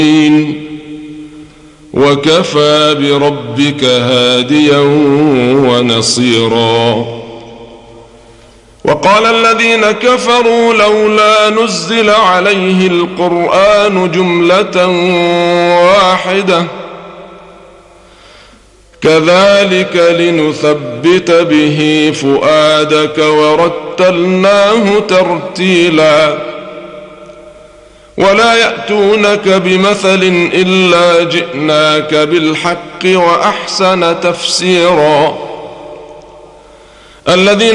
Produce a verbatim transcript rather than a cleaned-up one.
وكفى بربك هاديا ونصيرا. وقال الذين كفروا لولا نزل عليه القرآن جملة واحدة كذلك لنثبت به فؤادك ورتلناه ترتيلا. ولا يأتونك بمثل إلا جئناك بالحق وأحسن تفسيرا. الذين